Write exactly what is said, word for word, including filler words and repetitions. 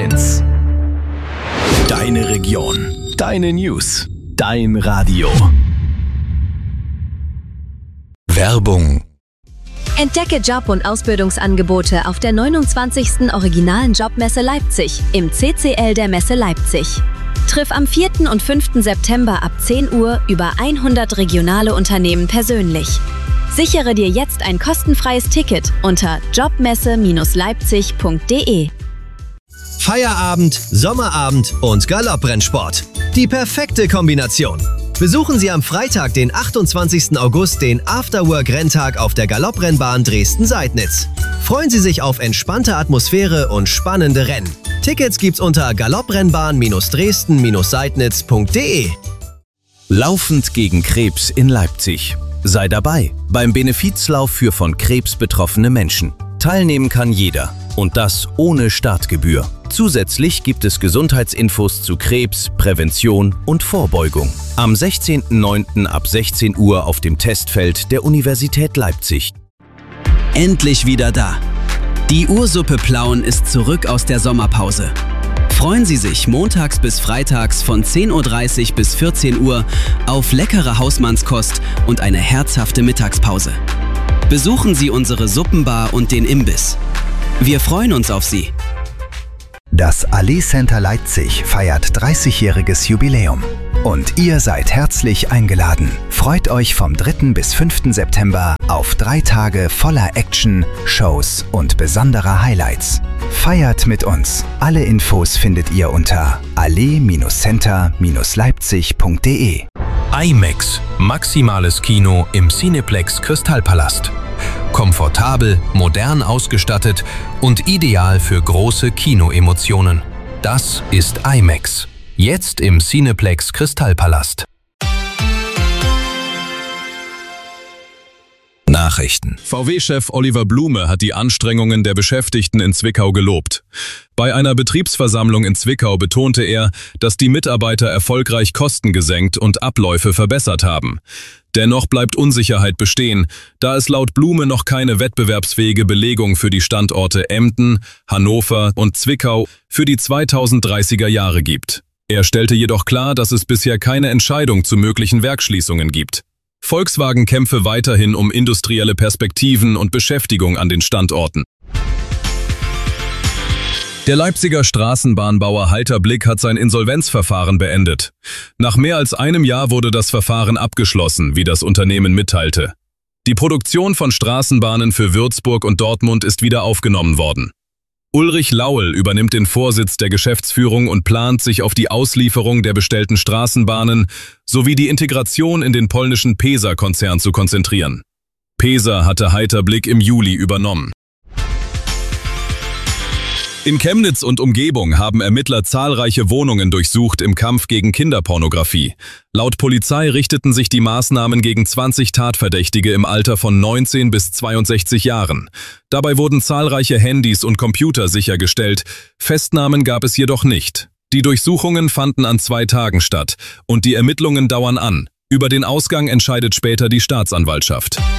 eins. Deine Region, deine News, dein Radio. Werbung. Entdecke Job- und Ausbildungsangebote auf der neunundzwanzigsten Originalen Jobmesse Leipzig im C C L der Messe Leipzig. Triff am vierten und fünften September ab zehn Uhr über hundert regionale Unternehmen persönlich. Sichere dir jetzt ein kostenfreies Ticket unter jobmesse Leipzig punkt de. Feierabend, Sommerabend und Galopprennsport. Die perfekte Kombination. Besuchen Sie am Freitag, den achtundzwanzigsten August, den Afterwork-Renntag auf der Galopprennbahn Dresden-Seidnitz. Freuen Sie sich auf entspannte Atmosphäre und spannende Rennen. Tickets gibt's unter galopprennbahn Dresden Seidnitz punkt de. Laufend gegen Krebs in Leipzig. Sei dabei beim Benefizlauf für von Krebs betroffene Menschen. Teilnehmen kann jeder und das ohne Startgebühr. Zusätzlich gibt es Gesundheitsinfos zu Krebs, Prävention und Vorbeugung. Am sechzehnten neunten ab sechzehn Uhr auf dem Testfeld der Universität Leipzig. Endlich wieder da. Die Ursuppe Plauen ist zurück aus der Sommerpause. Freuen Sie sich montags bis freitags von zehn Uhr dreißig bis vierzehn Uhr auf leckere Hausmannskost und eine herzhafte Mittagspause. Besuchen Sie unsere Suppenbar und den Imbiss. Wir freuen uns auf Sie. Das Allee Center Leipzig feiert dreißigjähriges Jubiläum. Und ihr seid herzlich eingeladen. Freut euch vom dritten bis fünften September auf drei Tage voller Action, Shows und besonderer Highlights. Feiert mit uns. Alle Infos findet ihr unter allee Center Leipzig punkt de. IMAX, maximales Kino im Cineplex Kristallpalast. Komfortabel, modern ausgestattet und ideal für große Kinoemotionen. Das ist IMAX. Jetzt im Cineplex Kristallpalast. Nachrichten. V W-Chef Oliver Blume hat die Anstrengungen der Beschäftigten in Zwickau gelobt. Bei einer Betriebsversammlung in Zwickau betonte er, dass die Mitarbeiter erfolgreich Kosten gesenkt und Abläufe verbessert haben. Dennoch bleibt Unsicherheit bestehen, da es laut Blume noch keine wettbewerbsfähige Belegung für die Standorte Emden, Hannover und Zwickau für die zweitausenddreißiger Jahre gibt. Er stellte jedoch klar, dass es bisher keine Entscheidung zu möglichen Werksschließungen gibt. Volkswagen kämpfe weiterhin um industrielle Perspektiven und Beschäftigung an den Standorten. Der Leipziger Straßenbahnbauer Halterblick hat sein Insolvenzverfahren beendet. Nach mehr als einem Jahr wurde das Verfahren abgeschlossen, wie das Unternehmen mitteilte. Die Produktion von Straßenbahnen für Würzburg und Dortmund ist wieder aufgenommen worden. Ulrich Lauel übernimmt den Vorsitz der Geschäftsführung und plant, sich auf die Auslieferung der bestellten Straßenbahnen sowie die Integration in den polnischen Pesa-Konzern zu konzentrieren. Pesa hatte Halterblick im Juli übernommen. In Chemnitz und Umgebung haben Ermittler zahlreiche Wohnungen durchsucht im Kampf gegen Kinderpornografie. Laut Polizei richteten sich die Maßnahmen gegen zwanzig Tatverdächtige im Alter von neunzehn bis zweiundsechzig Jahren. Dabei wurden zahlreiche Handys und Computer sichergestellt, Festnahmen gab es jedoch nicht. Die Durchsuchungen fanden an zwei Tagen statt und die Ermittlungen dauern an. Über den Ausgang entscheidet später die Staatsanwaltschaft.